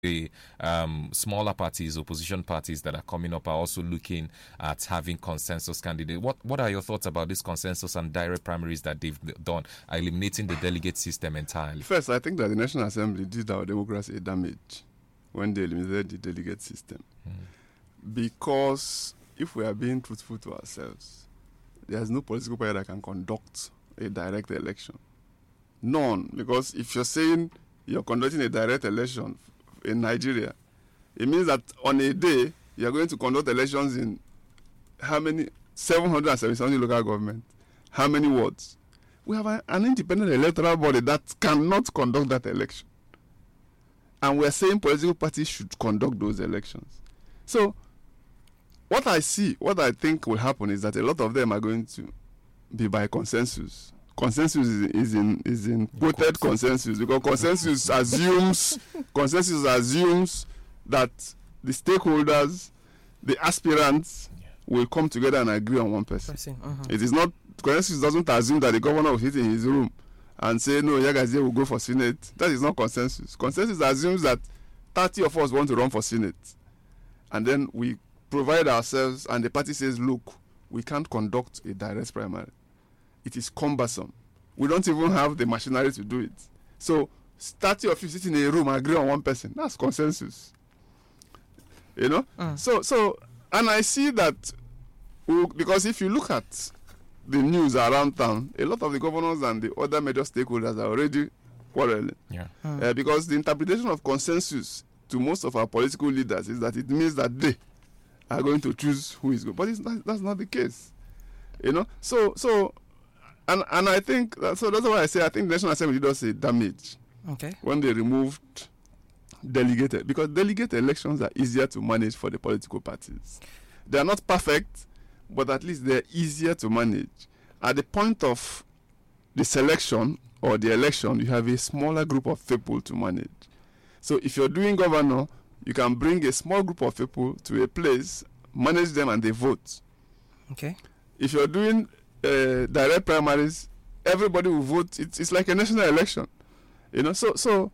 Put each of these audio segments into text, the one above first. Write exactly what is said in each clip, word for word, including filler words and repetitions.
the um, smaller parties, opposition parties that are coming up are also looking at having consensus candidates. What what are your thoughts about this consensus and direct primaries that they've done, eliminating the delegate system entirely? First, I think that the National Assembly did our democracy a damage when they eliminated the delegate system. Mm. Because if we are being truthful to ourselves, there's no political party that can conduct a direct election. None. Because if you're saying you're conducting a direct election in Nigeria, it means that on a day you're going to conduct elections in how many? seven hundred seventy local government. How many wards? We have a, an independent electoral body that cannot conduct that election. And we're saying political parties should conduct those elections. So, what I see, what I think will happen is that a lot of them are going to be by consensus. Consensus is, is in is in quoted consensus, because consensus assumes consensus assumes that the stakeholders, the aspirants, yeah. will come together and agree on one person. person. Uh-huh. It is not consensus doesn't assume that the governor will sit in his room and say, no, Yagazie will go for Senate. That is not consensus. Consensus assumes that thirty of us want to run for Senate, and then we provide ourselves, and the party says, look, we can't conduct a direct primary. It is cumbersome. We don't even have the machinery to do it. So, thirty of you sit in a room and agree on one person. That's consensus. You know? Mm. So, so, and I see that, we, because if you look at the news around town, a lot of the governors and the other major stakeholders are already quarreling. Yeah. Mm. Uh, because the interpretation of consensus to most of our political leaders is that it means that they are going to choose who is good. But it's not, that's not the case. You know? So, so, And and I think, that, so that's why I say I think the National Assembly did us a damage okay. when they removed delegated, because delegate elections are easier to manage for the political parties. They are not perfect, but at least they're easier to manage. At the point of the selection or the election, you have a smaller group of people to manage. So if you're doing governor, you can bring a small group of people to a place, manage them, and they vote. Okay. If you're doing Uh, direct primaries, everybody will vote. It's, it's like a national election, you know. So, so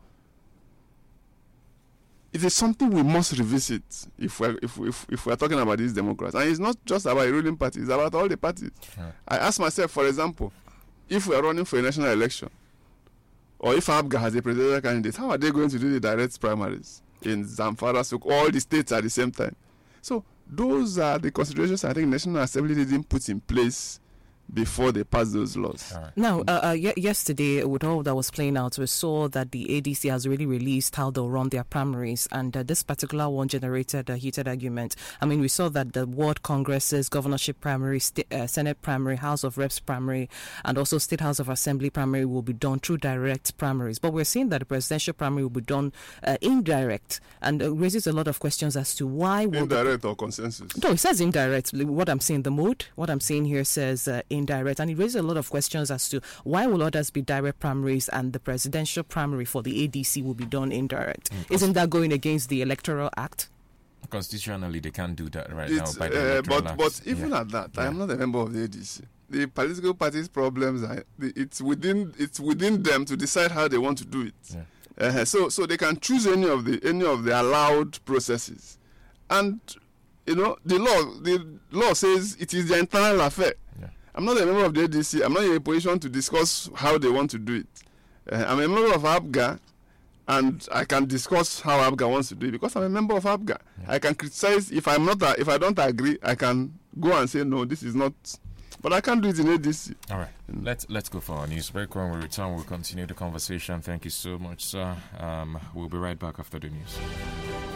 it is something we must revisit if we're if if if we're talking about these Democrats. And it's not just about a ruling party; it's about all the parties. Yeah. I ask myself, for example, if we are running for a national election, or if ABGA has a presidential candidate, how are they going to do the direct primaries in Zamfara, so all the states at the same time? So those are the considerations I think the National Assembly didn't put in place before they pass those laws. Right. Now, uh, uh, y- yesterday, with all that was playing out, we saw that the A D C has really released how they'll run their primaries, and uh, this particular one generated a heated argument. I mean, we saw that the World Congresses, governorship primary, st- uh, Senate primary, House of Reps primary, and also State House of Assembly primary will be done through direct primaries. But we're seeing that the presidential primary will be done uh, indirect, and it raises a lot of questions as to why... Indirect the, or consensus? No, it says indirect. What I'm saying, the mode, what I'm saying here says uh, indirect, and it raises a lot of questions as to why will others be direct primaries and the presidential primary for the A D C will be done indirect. Mm, Isn't that going against the Electoral Act? Constitutionally, they can't do that right it's, now by the uh, Electoral but, Act. But even yeah. at that, yeah. I am not a member of the A D C. The political parties' problems, are, it's within it's within them to decide how they want to do it. Yeah. Uh, so so they can choose any of the any of the allowed processes, and you know the law the law says it is their internal affair. Yeah. I'm not a member of the A D C. I'm not in a position to discuss how they want to do it. Uh, I'm a member of ABGA, and I can discuss how ABGA wants to do it because I'm a member of ABGA. Yeah. I can criticize if I'm not. A, if I don't agree, I can go and say no. This is not. But I can't do it in A D C. All right, mm. let's let's go for our news break. When we return, we'll continue the conversation. Thank you so much, sir. Um, we'll be right back after the news.